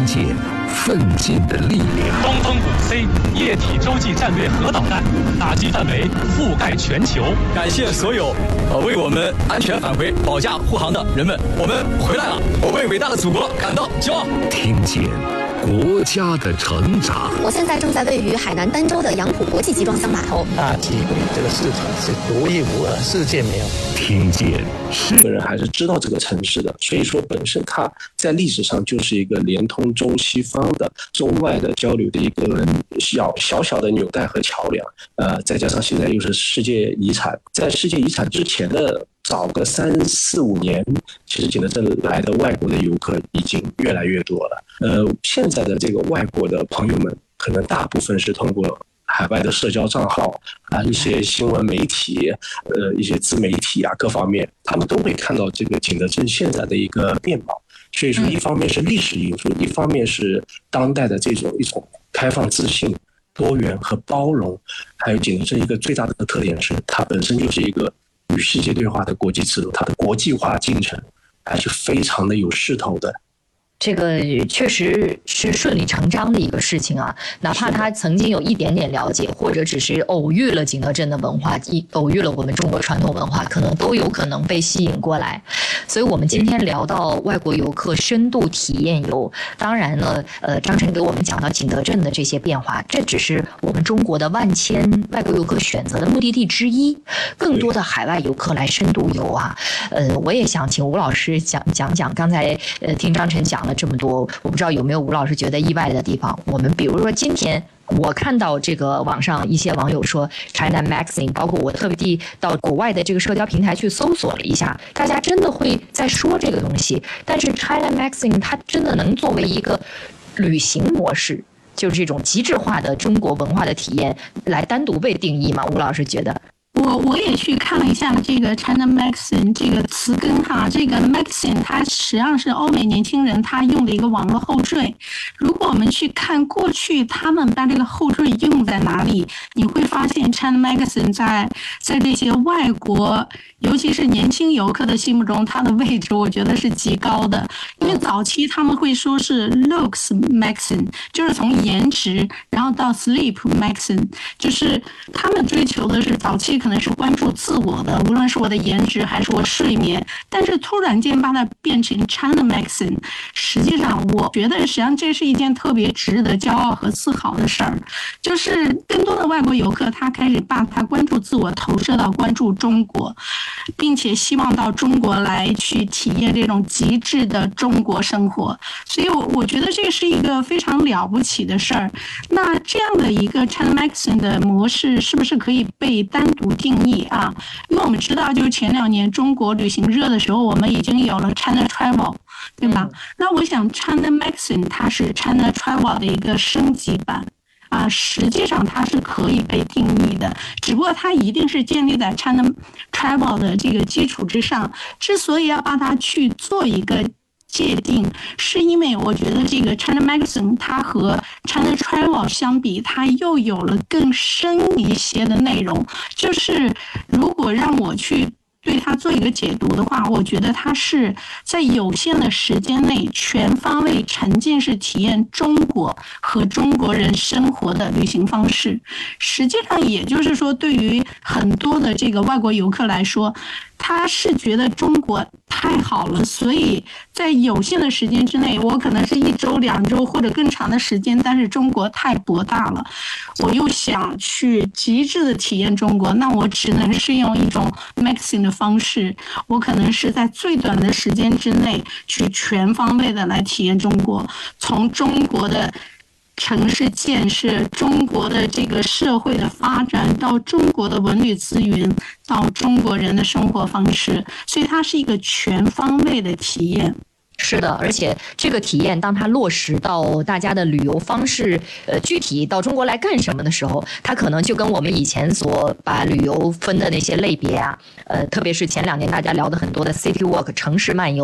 见奋进的力量。 东风5C 液体洲际战略核导弹打击范围覆盖全球。 感谢所有为我们安全返回保驾护航的人们，我们回来了，我为伟大的祖国感到骄傲。 听见国家的成长。 我现在正在位于海南儋州的杨浦国际集装箱码头。 大机会，这个市场是独一无二，世界没有。 听见日本人还是知道这个城市的，所以说本身它在历史上就是一个连通中西方的中外的交流的一个小小的纽带和桥梁。再加上现在又是世界遗产，在世界遗产之前的早个3、4、5年，其实景德镇来的外国的游客已经越来越多了。现在的这个外国的朋友们，可能大部分是通过海外的社交账号啊，一些新闻媒体，一些自媒体啊，各方面，他们都会看到这个景德镇现在的一个面貌。所以说，一方面是历史因素，一方面是当代的一种开放、自信、多元和包容。还有景德镇一个最大的特点是，它本身就是一个与世界对话的国际之都，它的国际化进程还是非常的有势头的。 这个确实是顺理成章的一个事情啊，哪怕他曾经有一点点了解，或者只是偶遇了景德镇的文化，偶遇了我们中国传统文化，可能都有可能被吸引过来。所以我们今天聊到外国游客深度体验游，当然呢，张晨给我们讲到景德镇的这些变化，这只是我们中国的万千外国游客选择的目的地之一。更多的海外游客来深度游啊，我也想请吴老师讲讲，刚才听张晨讲了这么多，我不知道有没有吴老师觉得意外的地方。我们比如说今天我看到这个网上一些网友说 China Magazine， 包括我特地到国外的这个社交平台去搜索了一下，大家真的会在说这个东西。但是 China Magazine 它真的能作为一个旅行模式，就是这种极致化的中国文化的体验来单独被定义吗？吴老师觉得？ 我也去看了一下这个 China Magazine 这个词根哈，这个 Magazine 它实际上是欧美年轻人他用的一个网络后缀。如果我们去看过去他们把这个后缀用在哪里，你会发现 China Magazine 在这些外国，尤其是年轻游客的心目中，它的位置我觉得是极高的。因为早期他们会说是 Looks Magazine， 就是从颜值，然后到 Sleep Magazine， 就是他们追求的是早期可能是关注自我的，无论是我的颜值还是我睡眠，但是突然间把它变成 China Magazine， 实际上我觉得实际上这是一件特别值得骄傲和自豪的事儿，就是更多的外国游客他开始把他关注自我投射到关注中国，并且希望到中国来去体验这种极致的中国生活，所以我觉得这是一个非常了不起的事儿。那这样的一个 China Magazine 的模式是不是可以被单独定义啊？因为我们知道就是前2年中国旅行热的时候，我们已经有了 China Travel， 对吧？那我想 China Magazine 它是 China Travel 的一个升级版啊，实际上它是可以被定义的，只不过它一定是建立在 China Travel 的这个基础之上。之所以要把它去做一个界定，是因为我觉得这个 China Magazine 它和 China Travel 相比，它又有了更深一些的内容。就是如果让我去对它做一个解读的话，我觉得它是在有限的时间内全方位沉浸式体验中国和中国人生活的旅行方式。实际上也就是说，对于很多的这个外国游客来说，他是觉得中国太好了，所以在有限的时间之内，我可能是1周、2周或者更长的时间，但是中国太博大了，我又想去极致的体验中国，那我只能是用一种 magazine 的方式，我可能是在最短的时间之内去全方位的来体验中国，从中国的城市建设，中国的这个社会的发展，到中国的文旅资源，到中国人的生活方式，所以它是一个全方位的体验。 是的，而且这个体验当它落实到大家的旅游方式，具体到中国来干什么的时候，它可能就跟我们以前所把旅游分的那些类别啊，特别是前2年大家聊的很多的 City Walk 城市漫游。